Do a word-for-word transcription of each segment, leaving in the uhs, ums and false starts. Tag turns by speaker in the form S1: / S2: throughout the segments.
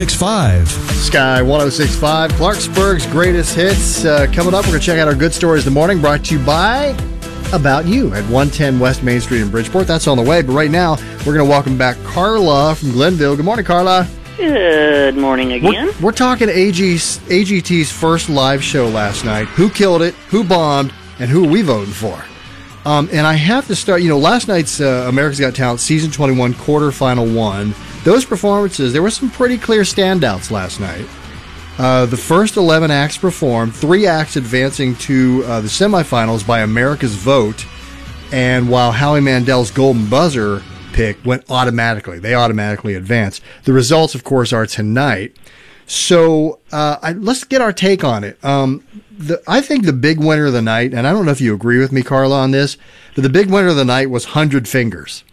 S1: six five.
S2: Sky one oh six point five, Clarksburg's greatest hits. Uh, coming up, we're going to check out our good stories of the morning, brought to you by About You at one ten West Main Street in Bridgeport. That's on the way, but right now, we're going to welcome back Carla from Glenville. Good morning, Carla.
S3: Good morning again.
S2: We're, we're talking A G's, A G T's first live show last night. Who killed it, who bombed, and who are we voting for? Um, and I have to start, you know, last night's uh, America's Got Talent Season twenty-one quarterfinal one, those performances, there were some pretty clear standouts last night. Uh, the first eleven acts performed, three acts advancing to uh, the semifinals by America's vote, and while Howie Mandel's Golden Buzzer pick went automatically. They automatically advanced. The results, of course, are tonight. So uh, I, let's get our take on it. Um, the, I think the big winner of the night, and I don't know if you agree with me, Carla, on this, but the big winner of the night was Hundred Fingers.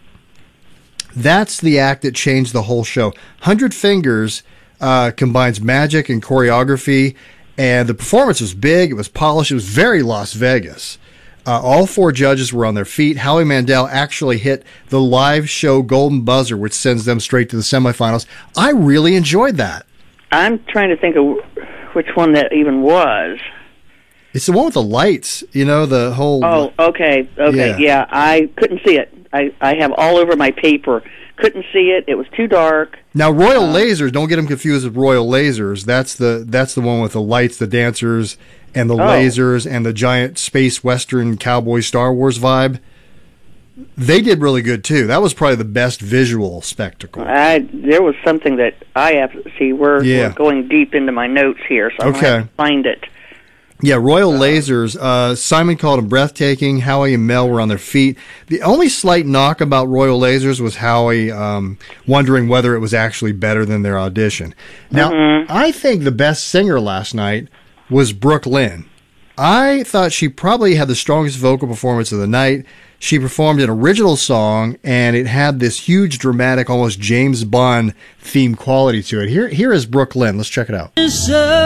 S2: That's the act that changed the whole show. Hundred Fingers uh, combines magic and choreography, and the performance was big. It was polished. It was very Las Vegas. Uh, all four judges were on their feet. Howie Mandel actually hit the live show Golden Buzzer, which sends them straight to the semifinals. I really enjoyed that.
S3: I'm trying to think of which one that even was.
S2: It's the one with the lights, you know, the whole...
S3: Oh, okay, okay, yeah. yeah I couldn't see it. I, I have all over my paper. Couldn't see it. It was too dark.
S2: Now, Royal um, Lasers, don't get them confused with Royal Lasers. That's the that's the one with the lights, the dancers, and the oh. lasers, and the giant space western cowboy Star Wars vibe. They did really good, too. That was probably the best visual spectacle.
S3: I, there was something that I have to see. We're,
S2: yeah.
S3: we're going deep into my notes here, so I'm
S2: okay.
S3: going to have to find it.
S2: Yeah, Royal uh, Lasers. Uh, Simon called them breathtaking. Howie and Mel were on their feet. The only slight knock about Royal Lasers was Howie um, wondering whether it was actually better than their audition. Now, mm-hmm. I think the best singer last night was Brooke Lynn. I thought she probably had the strongest vocal performance of the night. She performed an original song, and it had this huge, dramatic, almost James Bond theme quality to it. Here, here is Brooke Lynn. Let's check it out.